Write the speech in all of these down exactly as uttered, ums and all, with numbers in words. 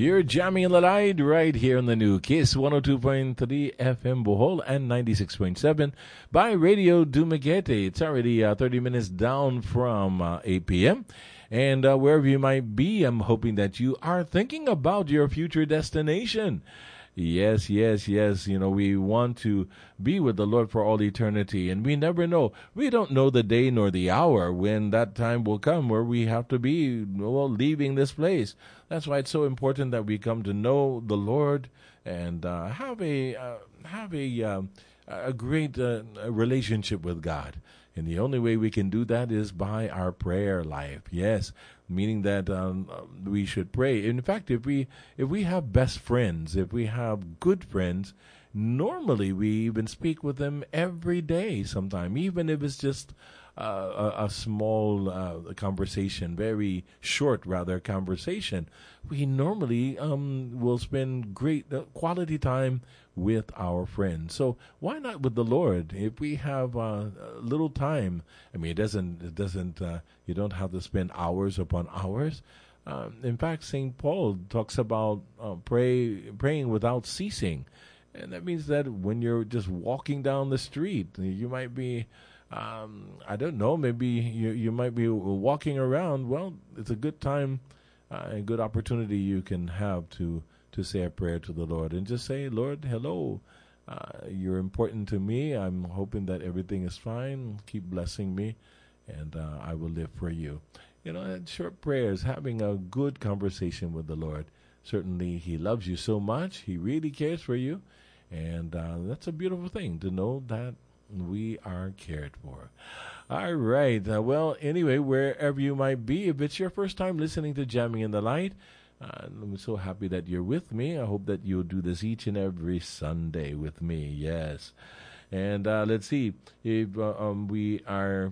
You're jamming in the light right here on the new Kiss one oh two point three F M Bohol and ninety-six point seven by Radio Dumaguete. It's already uh, thirty minutes down from uh, eight p.m. And uh, wherever you might be, I'm hoping that you are thinking about your future destination. Yes, yes, yes. You know, we want to be with the Lord for all eternity, and we never know. We don't know the day nor the hour when that time will come where we have to be, well, leaving this place. That's why it's so important that we come to know the Lord and uh, have a uh, have a um, a great uh, relationship with God. And the only way we can do that is by our prayer life. Yes, meaning that um, we should pray. In fact, if we if we have best friends, if we have good friends, normally we even speak with them every day sometime, even if it's just uh, a, a small uh, conversation, very short, rather, conversation. We normally um, will spend great uh, quality time with our friends. So why not with the Lord? If we have uh, a little time, I mean, it doesn't, it doesn't, uh, you don't have to spend hours upon hours. Um, in fact, Saint Paul talks about uh, pray, praying without ceasing. And that means that when you're just walking down the street, you might be, um, I don't know, maybe you, you might be walking around. Well, it's a good time, uh, a good opportunity you can have to to say a prayer to the Lord and just say, Lord, hello, uh, you're important to me. I'm hoping that everything is fine. Keep blessing me, and uh, I will live for you. You know, short prayers, having a good conversation with the Lord. Certainly, He loves you so much. He really cares for you, and uh, that's a beautiful thing to know that we are cared for. All right. Uh, well, anyway, wherever you might be, if it's your first time listening to Jamming in the Light, Uh, I'm so happy that you're with me. I hope that you'll do this each and every Sunday with me. Yes, and uh, let's see if uh, um, we are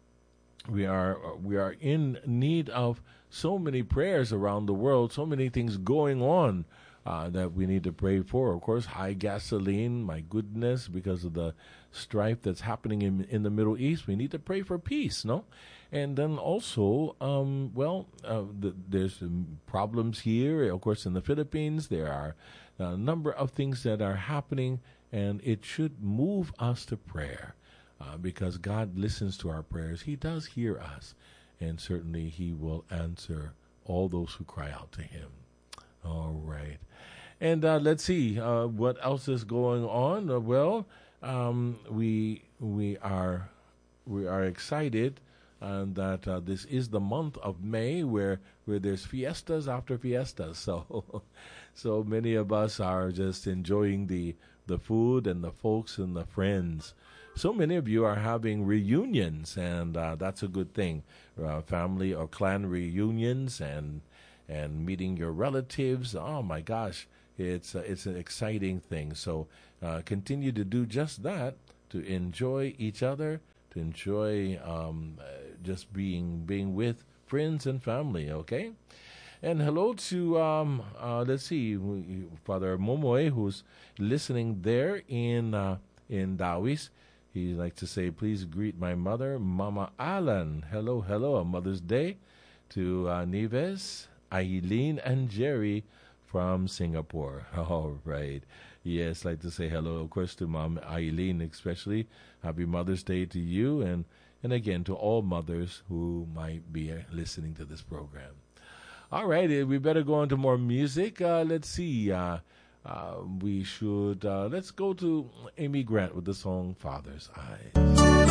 we are we are in need of so many prayers around the world. So many things going on uh, that we need to pray for. Of course, high gasoline. My goodness, because of the strife that's happening in in the Middle East, we need to pray for peace. No. And then also, um, well, uh, the, there's um, problems here. Of course, in the Philippines, there are a number of things that are happening, and it should move us to prayer uh, because God listens to our prayers. He does hear us, and certainly He will answer all those who cry out to Him. All right. And uh, let's see, uh, what else is going on? Uh, well, um, we we are we are excited. And that uh, this is the month of May, where where there's fiestas after fiestas. So, so many of us are just enjoying the the food and the folks and the friends. So many of you are having reunions, and uh, that's a good thing. Uh, family or clan reunions, and and meeting your relatives. Oh my gosh, it's uh, it's an exciting thing. So uh, continue to do just that, to enjoy each other, to enjoy um, uh, just being being with friends and family, okay? And hello to, um, uh, let's see, Father Momoy, who's listening there in uh, in Dawis. He'd like to say, please greet my mother, Mama Alan. Hello, hello, a Mother's Day to uh, Neves, Eileen, and Jerry from Singapore. All right. Yes, like to say hello, of course, to Mom Eileen especially. Happy Mother's Day to you, and, and again, to all mothers who might be listening to this program. All right, we better go on to more music. Uh, let's see. Uh, uh, we should, uh, let's go to Amy Grant with the song Father's Eyes.